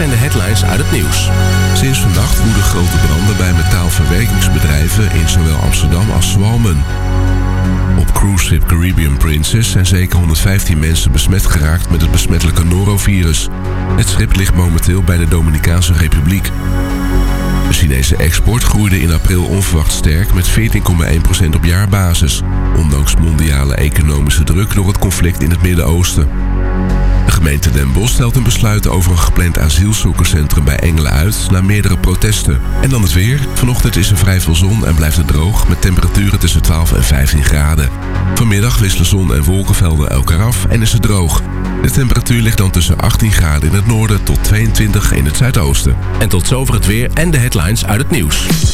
zijn de headlines uit het nieuws. Sinds vannacht woeden grote branden bij metaalverwerkingsbedrijven in zowel Amsterdam als Zwalmen. Op cruiseschip Caribbean Princess zijn zeker 115 mensen besmet geraakt met het besmettelijke norovirus. Het schip ligt momenteel bij de Dominicaanse Republiek. De Chinese export groeide in april onverwacht sterk met 14,1% op jaarbasis, ondanks mondiale economische druk door het conflict in het Midden-Oosten. De gemeente Den Bosch stelt een besluit over een gepland asielzoekerscentrum bij Engelen uit na meerdere protesten. En dan het weer. Vanochtend is er vrij veel zon en blijft het droog met temperaturen tussen 12 en 15 graden. Vanmiddag wisselen zon en wolkenvelden elkaar af en is het droog. De temperatuur ligt dan tussen 18 graden in het noorden tot 22 in het zuidoosten. En tot zover het weer en de headlines uit het nieuws.